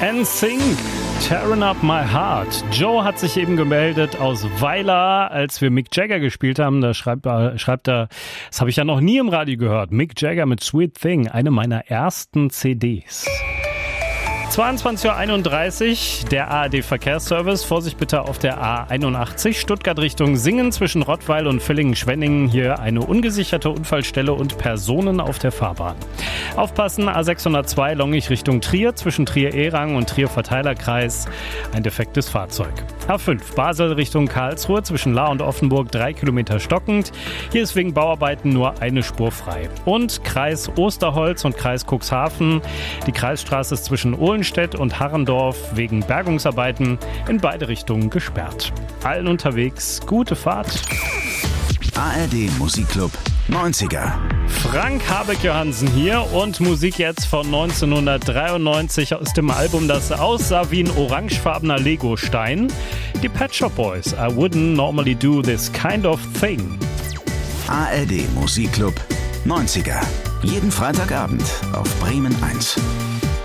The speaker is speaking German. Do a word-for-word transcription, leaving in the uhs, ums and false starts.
N Sync, Tearing Up My Heart. Joe hat sich eben gemeldet aus Weiler, als wir Mick Jagger gespielt haben. Da schreibt er, schreibt er, das habe ich ja noch nie im Radio gehört. Mick Jagger mit Sweet Thing, eine meiner ersten C Ds. zweiundzwanzig Uhr einunddreißig, der A R D-Verkehrsservice. Vorsicht bitte auf der A einundachtzig, Stuttgart Richtung Singen zwischen Rottweil und Villingen-Schwenningen. Hier eine ungesicherte Unfallstelle und Personen auf der Fahrbahn. Aufpassen, A sechshundertzwei Longich Richtung Trier zwischen Trier-Erang und Trier-Verteilerkreis. Ein defektes Fahrzeug. A fünf, Basel Richtung Karlsruhe zwischen Lahr und Offenburg, drei Kilometer stockend. Hier ist wegen Bauarbeiten nur eine Spur frei. Und Kreis Osterholz und Kreis Cuxhaven. Die Kreisstraße ist zwischen Ohlenstedt und Harrendorf wegen Bergungsarbeiten in beide Richtungen gesperrt. Allen unterwegs gute Fahrt. A R D Musikclub neunziger. Frank Habeck-Johansen hier und Musik jetzt von neunzehnhundertdreiundneunzig aus dem Album, das aussah wie ein orangefarbener Legostein. Die Pet Shop Boys, I wouldn't normally do this kind of thing. A R D Musikclub neunziger. Jeden Freitagabend auf Bremen eins.